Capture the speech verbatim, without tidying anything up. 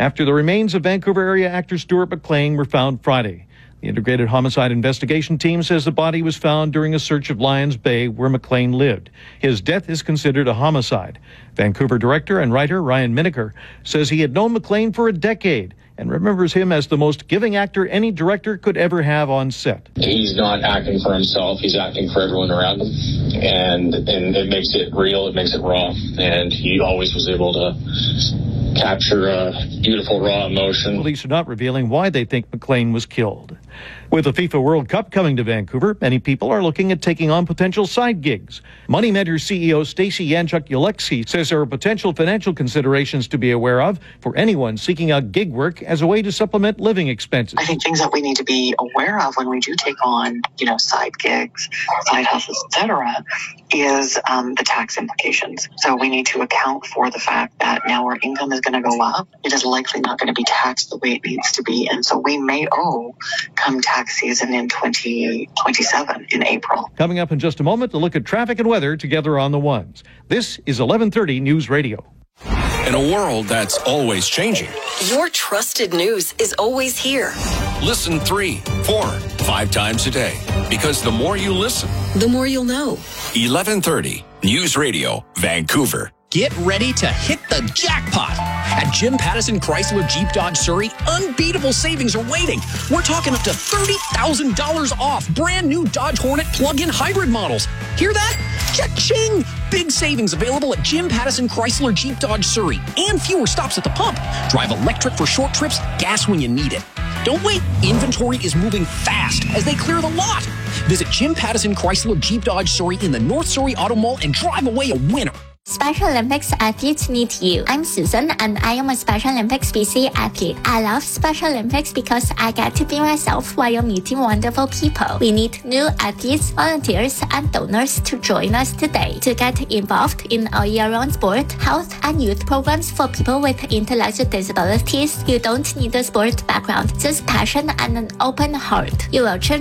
after the remains of Vancouver area actor Stuart McLean were found Friday. The Integrated Homicide Investigation Team says the body was found during a search of Lions Bay, where McLean lived. His death is considered a homicide. Vancouver director and writer Ryan Miniker says he had known McLean for a decade and remembers him as the most giving actor any director could ever have on set. He's not acting for himself. He's acting for everyone around him. And, and it makes it real. It makes it raw. And he always was able to capture a beautiful, raw emotion. Police are not revealing why they think McLean was killed. With the FIFA World Cup coming to Vancouver, many people are looking at taking on potential side gigs. Money Mentor C E O Stacey Yanchuk-Yulexy says there are potential financial considerations to be aware of for anyone seeking out gig work as a way to supplement living expenses. I think things that we need to be aware of when we do take on, you know, side gigs, side hustles, et cetera, is um, the tax implications. So we need to account for the fact that now our income is going to go up. It is likely not going to be taxed the way it needs to be. And so we may owe come tax season in twenty twenty-seven in April. Coming up in just a moment, to look at traffic and weather together on the ones. This is eleven thirty News Radio. In a world that's always changing, your trusted news is always here. Listen three, four, five times a day. Because the more you listen, the more you'll know. eleven thirty News Radio, Vancouver. Get ready to hit the jackpot. At Jim Pattison Chrysler Jeep Dodge Surrey, unbeatable savings are waiting. We're talking up to thirty thousand dollars off brand new Dodge Hornet plug-in hybrid models. Hear that? Cha-ching! Big savings available at Jim Pattison Chrysler Jeep Dodge Surrey, and fewer stops at the pump. Drive electric for short trips, gas when you need it. Don't wait. Inventory is moving fast as they clear the lot. Visit Jim Pattison Chrysler Jeep Dodge Surrey in the North Surrey Auto Mall and drive away a winner. Special Olympics athletes need you. I'm Susan and I am a Special Olympics B C athlete. I love Special Olympics because I get to be myself while meeting wonderful people. We need new athletes, volunteers, and donors to join us today to get involved in a year-round sport, health, and youth programs for people with intellectual disabilities. You don't need a sport background, just passion and an open heart. You will change